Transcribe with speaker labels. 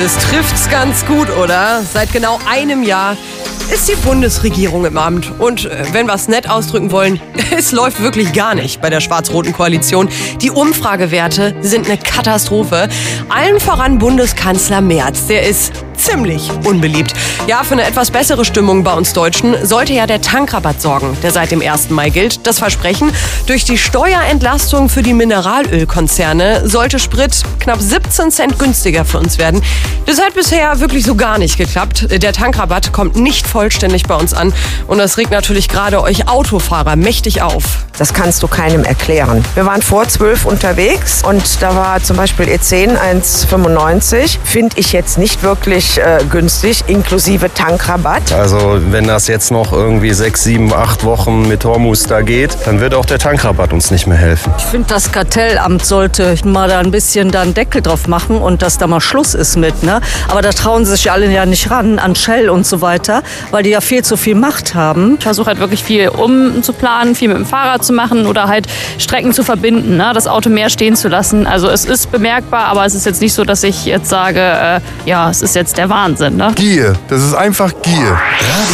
Speaker 1: Das trifft's ganz gut, oder? Seit genau einem Jahr ist die Bundesregierung im Amt. Und wenn wir es nett ausdrücken wollen, es läuft wirklich gar nicht bei der schwarz-roten Koalition. Die Umfragewerte sind eine Katastrophe. Allen voran Bundeskanzler Merz. Der ist ziemlich unbeliebt. Ja, für eine etwas bessere Stimmung bei uns Deutschen sollte ja der Tankrabatt sorgen, der seit dem 1. Mai gilt. Das Versprechen, durch die Steuerentlastung für die Mineralölkonzerne sollte Sprit knapp 17 Cent günstiger für uns werden. Das hat bisher wirklich so gar nicht geklappt. Der Tankrabatt kommt nicht vollständig bei uns an. Und das regt natürlich gerade euch Autofahrer mächtig auf.
Speaker 2: Das kannst du keinem erklären. Wir waren vor 12 unterwegs und da war zum Beispiel E10 1,95. Finde ich jetzt nicht wirklich günstig, inklusive Tankrabatt.
Speaker 3: Also wenn das jetzt noch irgendwie 6, 7, 8 Wochen mit Hormuz da geht, dann wird auch der Tankrabatt uns nicht mehr helfen.
Speaker 4: Ich finde, das Kartellamt sollte mal da ein bisschen da einen Deckel drauf machen und dass da mal Schluss ist mit. Ne? Aber da trauen sie sich alle ja nicht ran, an Shell und so weiter, weil die ja viel zu viel Macht haben.
Speaker 5: Ich versuche halt wirklich viel umzuplanen, viel mit dem Fahrrad zu machen oder halt Strecken zu verbinden, ne? Das Auto mehr stehen zu lassen. Also es ist bemerkbar, aber es ist jetzt nicht so, dass ich jetzt sage, ja, es ist jetzt der Wahnsinn. Ne?
Speaker 6: Gier, das ist einfach Gier.